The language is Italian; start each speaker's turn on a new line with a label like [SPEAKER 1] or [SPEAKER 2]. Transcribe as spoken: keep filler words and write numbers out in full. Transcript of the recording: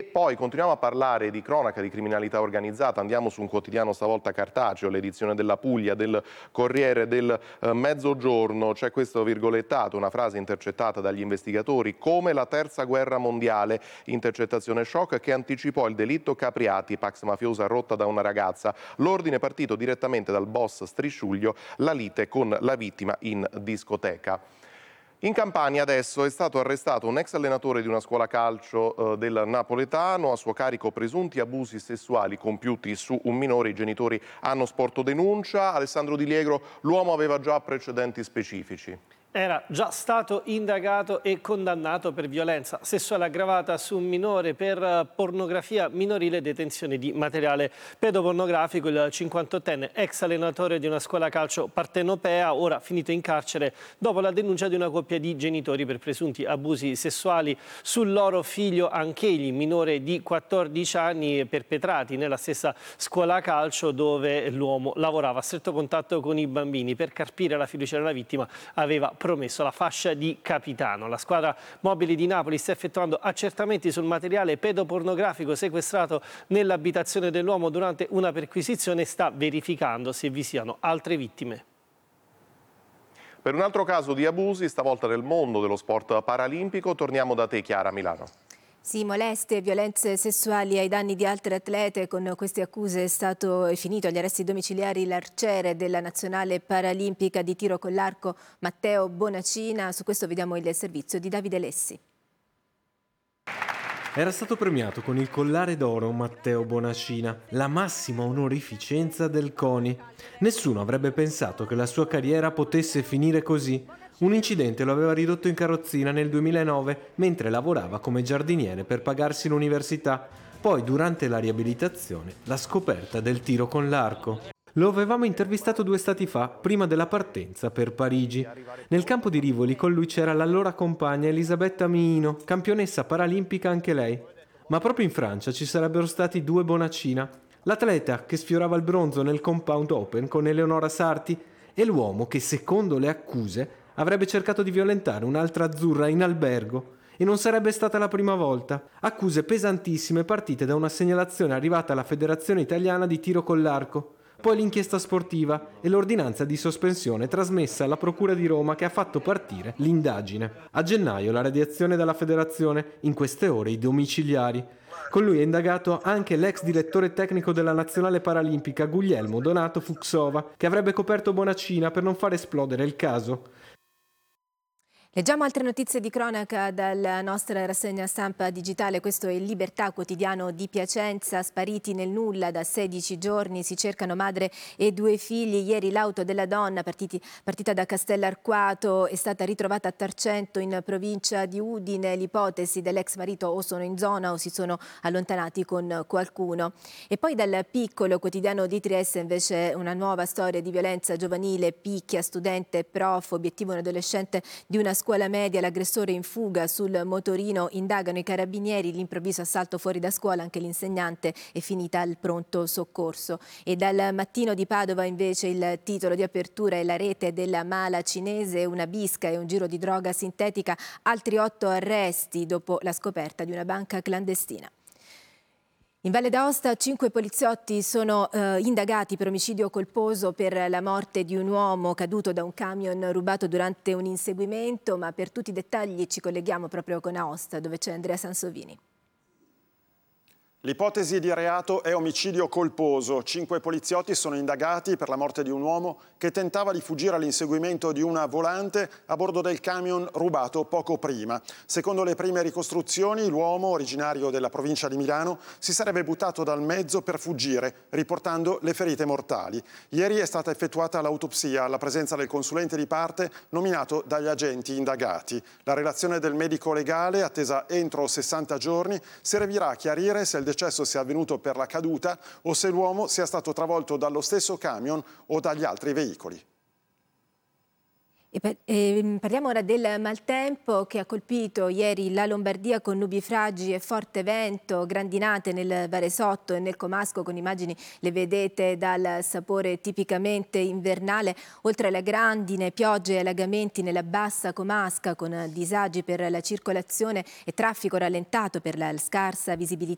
[SPEAKER 1] poi continuiamo a parlare di cronaca, di criminalità organizzata, andiamo su un quotidiano stavolta cartaceo, l'edizione della Puglia, del Corriere del eh, Mezzogiorno. C'è questo virgolettato, una frase intercettata dagli investigatori, come la terza guerra mondiale, intercettazione shock che anticipò il delitto Capriati, pax mafiosa rotta da una ragazza, l'ordine partito direttamente dal boss Strisciuglio, la lite con la vittima in discoteca. In Campania adesso è stato arrestato un ex allenatore di una scuola calcio eh, del napoletano, a suo carico presunti abusi sessuali compiuti su un minore. I genitori hanno sporto denuncia. Alessandro Di Liegro, l'uomo aveva già precedenti specifici.
[SPEAKER 2] Era già stato indagato e condannato per violenza sessuale aggravata su un minore, per pornografia minorile e detenzione di materiale pedopornografico. Il cinquantottenne ex allenatore di una scuola calcio partenopea, ora finito in carcere dopo la denuncia di una coppia di genitori per presunti abusi sessuali sul loro figlio, anch'egli minore di quattordici anni, perpetrati nella stessa scuola calcio dove l'uomo lavorava a stretto contatto con i bambini. Per carpire la fiducia della vittima aveva promesso la fascia di capitano. La squadra mobile di Napoli sta effettuando accertamenti sul materiale pedopornografico sequestrato nell'abitazione dell'uomo durante una perquisizione e sta verificando se vi siano altre vittime.
[SPEAKER 1] Per un altro caso di abusi, stavolta nel mondo dello sport paralimpico, torniamo da te, Chiara, a Milano.
[SPEAKER 3] Sì, molestie e violenze sessuali ai danni di altre atlete. Con queste accuse è stato è finito agli arresti domiciliari l'arciere della nazionale paralimpica di tiro con l'arco Matteo Bonacina. Su questo vediamo il servizio di Davide Lessi.
[SPEAKER 4] Era stato premiato con il collare d'oro Matteo Bonacina, la massima onorificenza del CONI. Nessuno avrebbe pensato che la sua carriera potesse finire così. Un incidente lo aveva ridotto in carrozzina nel duemilanove mentre lavorava come giardiniere per pagarsi l'università. Poi, durante la riabilitazione, la scoperta del tiro con l'arco. Lo avevamo intervistato due stati fa, prima della partenza per Parigi. Nel campo di Rivoli con lui c'era l'allora compagna Elisabetta Miino, campionessa paralimpica anche lei. Ma proprio in Francia ci sarebbero stati due Bonacina. L'atleta che sfiorava il bronzo nel Compound Open con Eleonora Sarti e l'uomo che, secondo le accuse, avrebbe cercato di violentare un'altra azzurra in albergo. E non sarebbe stata la prima volta. Accuse pesantissime partite da una segnalazione arrivata alla Federazione Italiana di Tiro con l'Arco. Poi l'inchiesta sportiva e l'ordinanza di sospensione trasmessa alla Procura di Roma che ha fatto partire l'indagine. A gennaio la radiazione dalla Federazione, in queste ore i domiciliari. Con lui è indagato anche l'ex direttore tecnico della Nazionale Paralimpica Guglielmo Donato Fuxova, che avrebbe coperto Bonacina per non far esplodere il caso.
[SPEAKER 3] Leggiamo altre notizie di cronaca dalla nostra rassegna stampa digitale. Questo è il Libertà quotidiano di Piacenza. Spariti nel nulla da sedici giorni, si cercano madre e due figli. Ieri l'auto della donna partiti, partita da Castellarquato è stata ritrovata a Tarcento in provincia di Udine. L'ipotesi dell'ex marito o sono in zona o si sono allontanati con qualcuno. E poi dal Piccolo quotidiano di Trieste invece una nuova storia di violenza giovanile, picchia studente e prof, obiettivo un adolescente di una scuola media, l'aggressore in fuga sul motorino, indagano i carabinieri, l'improvviso assalto fuori da scuola, anche l'insegnante è finita al pronto soccorso. E dal Mattino di Padova invece il titolo di apertura è la rete della mala cinese, una bisca e un giro di droga sintetica, altri otto arresti dopo la scoperta di una banca clandestina. In Valle d'Aosta cinque poliziotti sono eh, indagati per omicidio colposo per la morte di un uomo caduto da un camion rubato durante un inseguimento, ma per tutti i dettagli ci colleghiamo proprio con Aosta, dove c'è Andrea Sansovini.
[SPEAKER 5] L'ipotesi di reato è omicidio colposo. Cinque poliziotti sono indagati per la morte di un uomo che tentava di fuggire all'inseguimento di una volante a bordo del camion rubato poco prima. Secondo le prime ricostruzioni, l'uomo, originario della provincia di Milano, si sarebbe buttato dal mezzo per fuggire, riportando le ferite mortali. Ieri è stata effettuata l'autopsia alla presenza del consulente di parte nominato dagli agenti indagati. La relazione del medico legale, attesa entro sessanta giorni, servirà a chiarire se il decesso sia avvenuto per la caduta o se l'uomo sia stato travolto dallo stesso camion o dagli altri veicoli.
[SPEAKER 3] E per, eh, parliamo ora del maltempo che ha colpito ieri la Lombardia con nubifragi e forte vento, grandinate nel Varesotto e nel Comasco, con immagini le vedete dal sapore tipicamente invernale, oltre alle grandine, piogge e allagamenti nella bassa Comasca con disagi per la circolazione e traffico rallentato per la scarsa visibilità